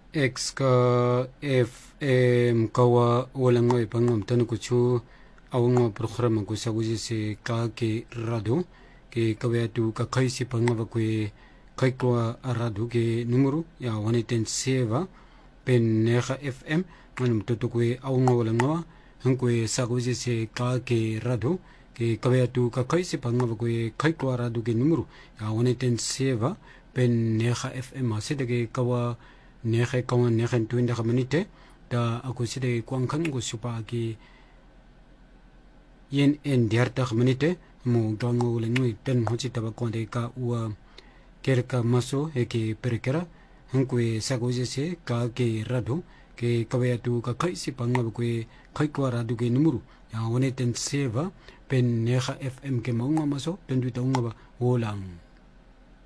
X ka FM kawa walang nga ipangam tanu kuchu awang programa ko sa kuji se ka ke rado ke kawatu ka kaisi pangaba ko kai ko rado ke numero ya 107 pen neha FM manum toto ko awang walang nga hang ko sa kuji se ka ke rado ke kawatu ka kaisi pangaba ko kai ko rado ke numero ya 107 pen neha FM asede ke kawa nehe kawan nehe tuinda kamanite da aku side kuang kan go supa ki yen en diarta kamanite mo dango lengui pen hochi taba konde ka ua kerka maso eke perekera hankwe sagoje se ka ke rado ke kawatu ka kaisi pangab ko kai kwa rado ke numuru ya one ten seva pen neha FM ke maunga maso pen duita unga ba wolang